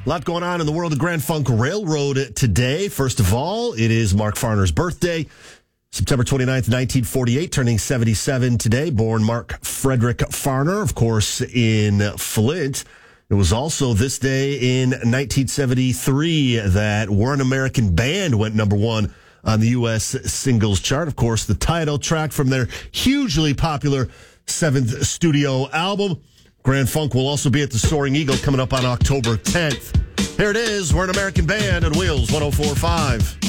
A lot going on in the world of Grand Funk Railroad today. First of all, it is Mark Farner's birthday. September 29th, 1948, turning 77 today. Born Mark Frederick Farner, of course, in Flint. It was also this day in 1973 that We're an American Band went number one on the U.S. singles chart. Of course, the title track from their hugely popular seventh studio album. Grand Funk will also be at the Soaring Eagle coming up on October 10th. Here it is. We're an American Band on Wheels 104.5.